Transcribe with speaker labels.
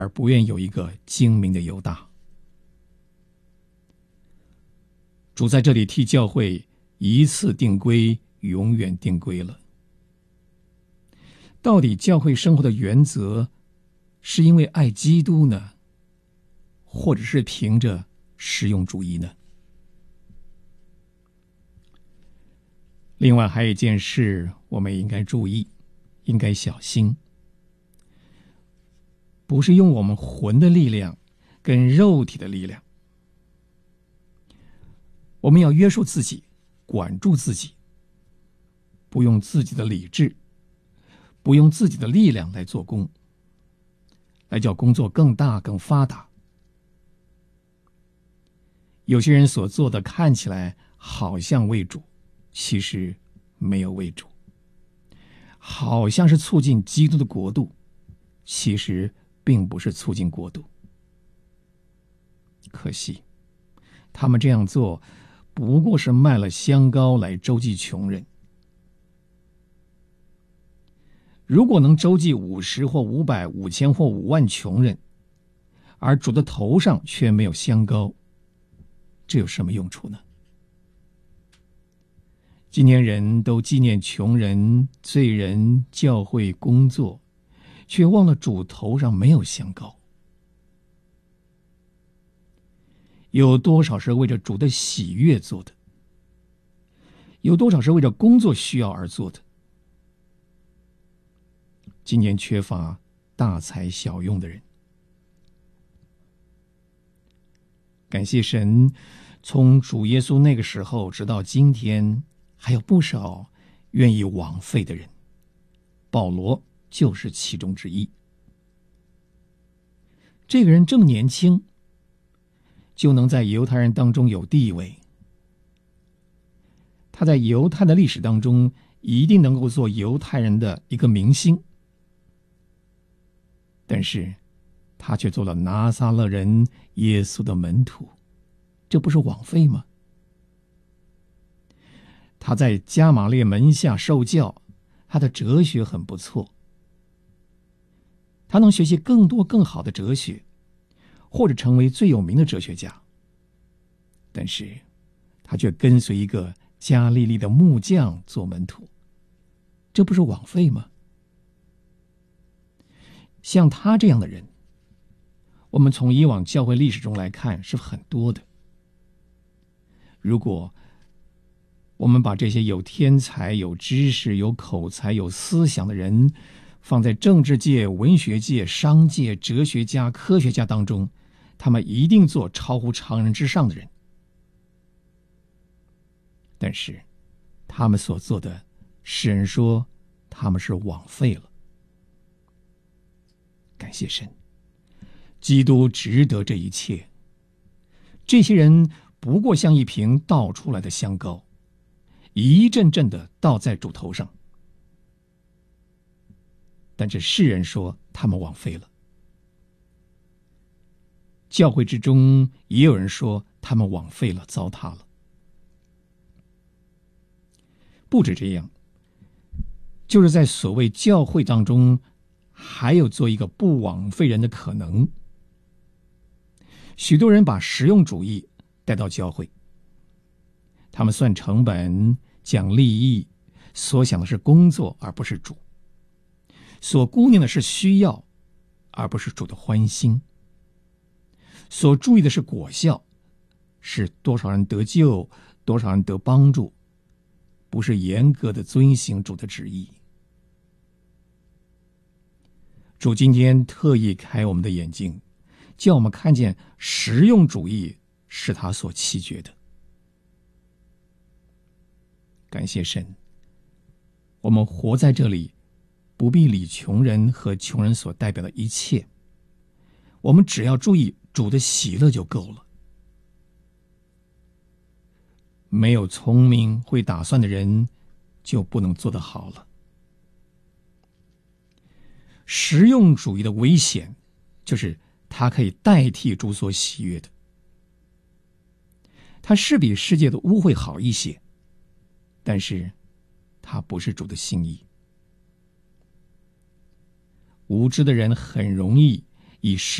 Speaker 1: 而不愿有一个精明的犹大。主在这里替教会一次定规，永远定规了。到底教会生活的原则是因为爱基督呢，或者是凭着实用主义呢？另外还有一件事我们应该注意，应该小心，不是用我们魂的力量跟肉体的力量。我们要约束自己，管住自己，不用自己的理智，不用自己的力量来做工，来叫工作更大更发达。有些人所做的看起来好像为主，其实没有为主，好像是促进基督的国度，其实并不是促进国度。可惜他们这样做不过是卖了香膏来周济穷人。如果能周济50或500、5000或5万穷人，而主的头上却没有香膏，这有什么用处呢？今天人都纪念穷人、罪人、教会工作，却忘了主头上没有香膏。有多少是为着主的喜悦做的？有多少是为着工作需要而做的？今年缺乏大材小用的人。感谢神，从主耶稣那个时候直到今天，还有不少愿意枉费的人，保罗就是其中之一。这个人这么年轻，就能在犹太人当中有地位，他在犹太的历史当中一定能够做犹太人的一个明星，但是他却做了拿撒勒人耶稣的门徒，这不是枉费吗？他在加玛列门下受教，他的哲学很不错，他能学习更多更好的哲学，或者成为最有名的哲学家，但是他却跟随一个加利利的木匠做门徒，这不是枉费吗？像他这样的人，我们从以往教会历史中来看是很多的。如果我们把这些有天才、有知识、有口才、有思想的人放在政治界、文学界、商界、哲学家、科学家当中，他们一定做超乎常人之上的人。但是他们所做的，世人说他们是枉费了。感谢神，基督值得这一切。这些人不过像一瓶倒出来的香膏，一阵阵的倒在主头上，但这世人说他们枉费了。教会之中也有人说他们枉费了，糟蹋了。不止这样，就是在所谓教会当中，还有做一个不枉费人的可能。许多人把实用主义带到教会，他们算成本、讲利益，所想的是工作而不是主，所顾念的是需要而不是主的欢心，所注意的是果效，是多少人得救，多少人得帮助，不是严格的遵行主的旨意。主今天特意开我们的眼睛，叫我们看见实用主义是他所弃绝的。感谢神，我们活在这里，不必理穷人和穷人所代表的一切，我们只要注意主的喜乐就够了。没有聪明会打算的人，就不能做得好了。实用主义的危险，就是它可以代替主所喜悦的。它是比世界的污秽好一些，但是它不是主的心意。无知的人很容易以